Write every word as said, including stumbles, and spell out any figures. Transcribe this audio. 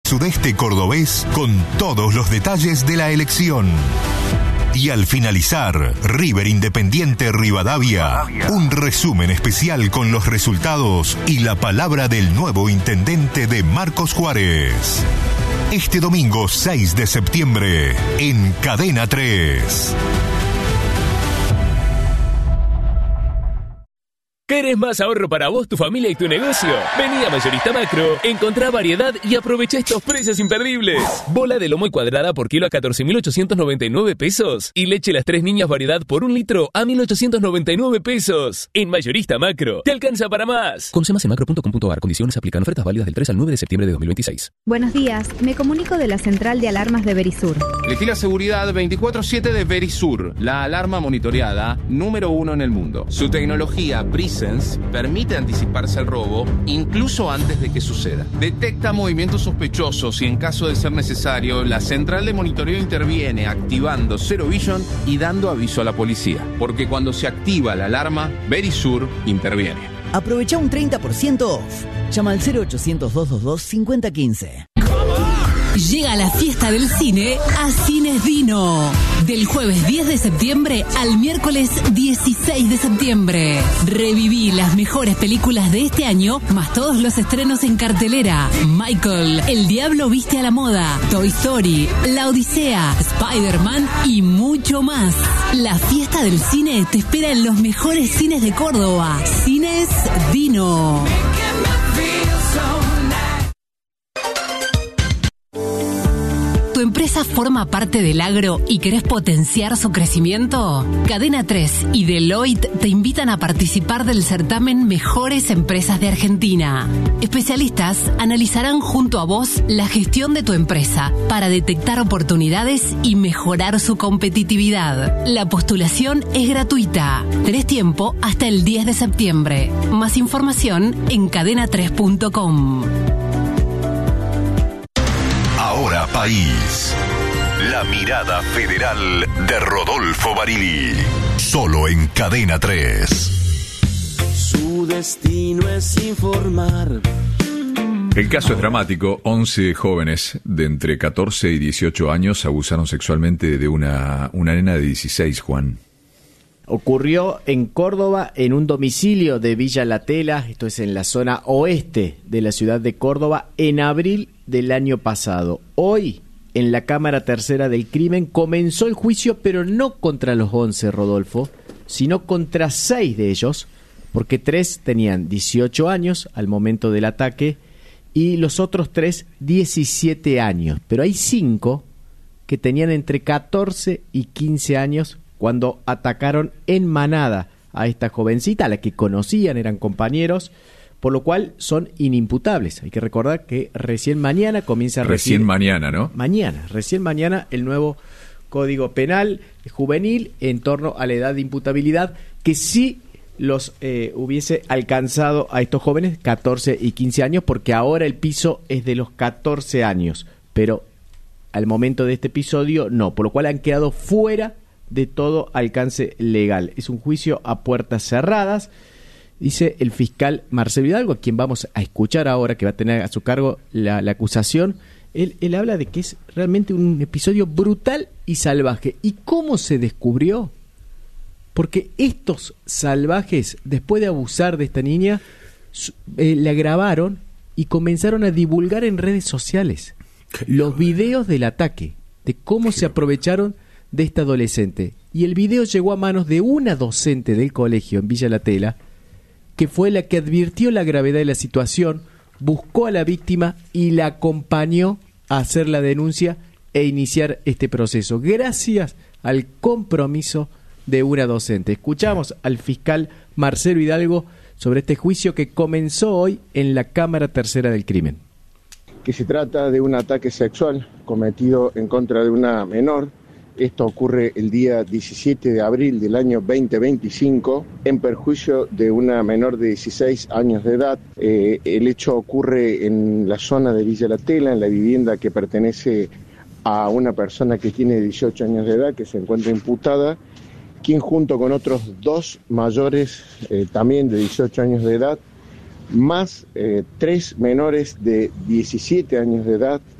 sudeste cordobés con todos los detalles de la elección. Y al finalizar, River Independiente Rivadavia, un resumen especial con los resultados y la palabra del nuevo intendente de Marcos Juárez. Este domingo seis de septiembre, en Cadena tres. ¿Querés más ahorro para vos, tu familia y tu negocio? Vení a Mayorista Macro, encontrá variedad y aprovecha estos precios imperdibles. Bola de lomo y cuadrada por kilo a catorce mil ochocientos noventa y nueve pesos. Y leche Las Tres Niñas variedad por un litro a mil ochocientos noventa y nueve pesos. En Mayorista Macro, te alcanza para más. Conoce más en macro punto com punto a r. Condiciones aplican. Ofertas válidas del tres al nueve de septiembre de dos mil veintiséis. Buenos días, me comunico de la central de alarmas de Verisur. Elegí la seguridad veinticuatro siete de Verisur, la alarma monitoreada número uno en el mundo. Su tecnología Presence permite anticiparse al robo incluso antes de que suceda. Detecta movimientos sospechosos y en caso de ser necesario, la central de monitoreo interviene activando Zero Vision y dando aviso a la policía. Porque cuando se activa la alarma, Verisur interviene. Aprovecha un treinta por ciento off. Llama al cero ochocientos, doscientos veintidós, cincuenta quince. Llega la fiesta del cine a Cines Dino. Del jueves diez de septiembre al miércoles dieciséis de septiembre. Reviví las mejores películas de este año, más todos los estrenos en cartelera. Michael, El Diablo Viste a la Moda, Toy Story, La Odisea, Spider-Man y mucho más. La fiesta del cine te espera en los mejores cines de Córdoba. Cines Dino. ¿Tu empresa forma parte del agro y querés potenciar su crecimiento? Cadena tres y Deloitte te invitan a participar del certamen Mejores Empresas de Argentina. Especialistas analizarán junto a vos la gestión de tu empresa para detectar oportunidades y mejorar su competitividad. La postulación es gratuita. Tenés tiempo hasta el diez de septiembre. Más información en cadena tres punto com. Ahora País. La mirada federal de Rodolfo Barili. Solo en Cadena tres. Su destino es informar. El caso es dramático. once jóvenes de entre catorce y dieciocho años abusaron sexualmente de una, una nena de dieciséis, Juan. Ocurrió en Córdoba, en un domicilio de Villa La Tela, esto es en la zona oeste de la ciudad de Córdoba, en abril del año pasado. Hoy, en la Cámara Tercera del Crimen, comenzó el juicio, pero no contra los once, Rodolfo, sino contra seis de ellos, porque tres tenían dieciocho años al momento del ataque y los otros tres diecisiete años. Pero hay cinco que tenían entre catorce y quince años cuando atacaron en manada a esta jovencita, a la que conocían, eran compañeros, por lo cual son inimputables. Hay que recordar que recién mañana comienza a Recién recibir, mañana, ¿no? Mañana, recién mañana el nuevo Código Penal juvenil en torno a la edad de imputabilidad, que sí los eh, hubiese alcanzado a estos jóvenes catorce y quince años, porque ahora el piso es de los catorce años, pero al momento de este episodio no, por lo cual han quedado fuera de todo alcance legal. Es un juicio a puertas cerradas, dice el fiscal Marcelo Hidalgo, a quien vamos a escuchar ahora, que va a tener a su cargo la, la acusación. Él, él habla de que es realmente un episodio brutal y salvaje. ¿Y cómo se descubrió? Porque estos salvajes, después de abusar de esta niña, eh, la grabaron y comenzaron a divulgar en redes sociales los videos del ataque, de cómo se aprovecharon de esta adolescente. Y el video llegó a manos de una docente del colegio en Villa La Tela, que fue la que advirtió la gravedad de la situación, buscó a la víctima y la acompañó a hacer la denuncia e iniciar este proceso, gracias al compromiso de una docente. Escuchamos al fiscal Marcelo Hidalgo sobre este juicio que comenzó hoy en la Cámara Tercera del Crimen. Que se trata de un ataque sexual cometido en contra de una menor. Esto ocurre el día diecisiete de abril del año veinte veinticinco en perjuicio de una menor de dieciséis años de edad. Eh, el hecho ocurre en la zona de Villa La Tela, en la vivienda que pertenece a una persona que tiene dieciocho años de edad, que se encuentra imputada, quien junto con otros dos mayores eh, también de dieciocho años de edad, más eh, tres menores de diecisiete años de edad,